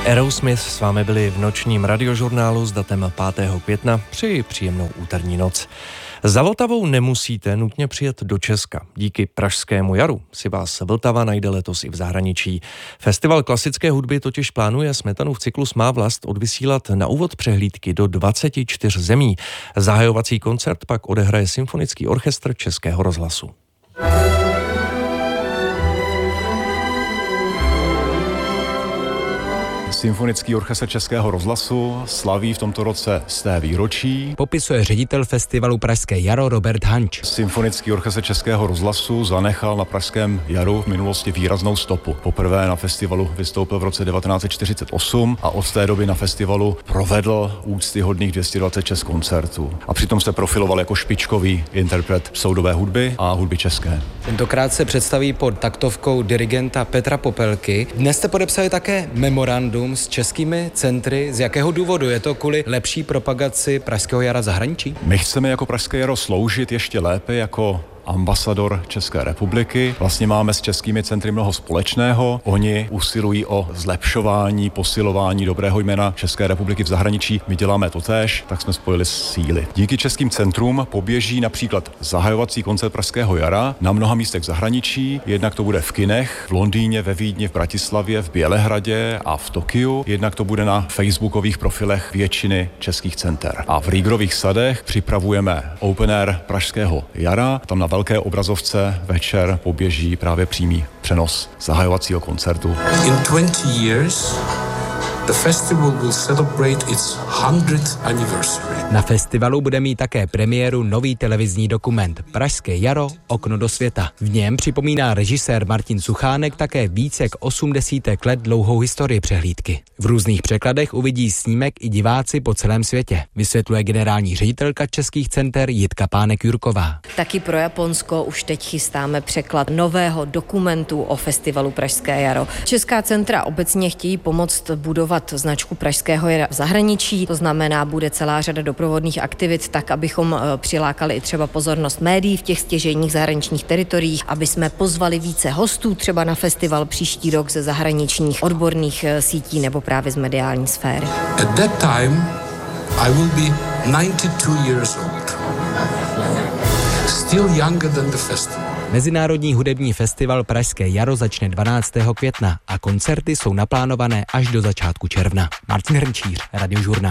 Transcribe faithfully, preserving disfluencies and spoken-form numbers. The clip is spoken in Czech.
Aerosmith s vámi byli v nočním radiožurnálu s datem pátého května. Přeji příjemnou úterní noc. Za Vltavou nemusíte nutně přijet do Česka. Díky Pražskému jaru si vás Vltava najde letos i v zahraničí. Festival klasické hudby totiž plánuje Smetanův cyklus Má vlast odvysílat na úvod přehlídky do dvaceti čtyř zemí. Zahajovací koncert pak odehraje Symfonický orchestr Českého rozhlasu. Symfonický orchestr Českého rozhlasu slaví v tomto roce sté výročí. Popisuje ředitel festivalu Pražské jaro Robert Hanč. Symfonický orchestr Českého rozhlasu zanechal na Pražském jaru v minulosti výraznou stopu. Poprvé na festivalu vystoupil v roce devatenáct set čtyřicet osm a od té doby na festivalu provedl úctyhodných dvě stě dvacet šest koncertů. A přitom se profiloval jako špičkový interpret soudové hudby a hudby české. Tentokrát se představí pod taktovkou dirigenta Petra Popelky. Dnes jste podepsali také memorandum s českými centry. Z jakého důvodu? Je to kvůli lepší propagaci Pražského jara v zahraničí? My chceme jako Pražské jaro sloužit ještě lépe jako ambasador České republiky. Vlastně máme s českými centry mnoho společného. Oni usilují o zlepšování, posilování dobrého jména České republiky v zahraničí. My děláme totéž, tak jsme spojili síly. Díky českým centrům poběží například zahajovací koncert Pražského jara na mnoha místech v zahraničí. Jednak to bude v kinech, v Londýně, ve Vídni, v Bratislavě, v Bělehradě a v Tokiu. Jednak to bude na facebookových profilech většiny českých center. A v Rýgrových sadech připravujeme open air Pražského jara. Tam na velké obrazovce večer poběží právě přímý přenos zahajovacího koncertu. In twenty years, the festival will celebrate its hundredth anniversary. Na festivalu bude mít také premiéru nový televizní dokument Pražské jaro – Okno do světa. V něm připomíná režisér Martin Suchánek také více jak osm desítek let dlouhou historii přehlídky. V různých překladech uvidí snímek i diváci po celém světě, vysvětluje generální ředitelka českých center Jitka Pánek-Jurková. Taky pro Japonsko už teď chystáme překlad nového dokumentu o festivalu Pražské jaro. Česká centra obecně chtějí pomoct budovat značku Pražského jara v zahraničí, to znamená, bude celá řada doprovodných aktivit tak, abychom přilákali i třeba pozornost médií v těch stěžejních zahraničních teritoriích, aby jsme pozvali více hostů třeba na festival příští rok ze zahraničních odborných sítí nebo právě z mediální sféry. At that time I will be ninety-two years old. Still younger than the festival. Mezinárodní hudební festival Pražské jaro začne dvanáctého května a koncerty jsou naplánované až do začátku června. Martin Hrnčíř, Radiožurnál.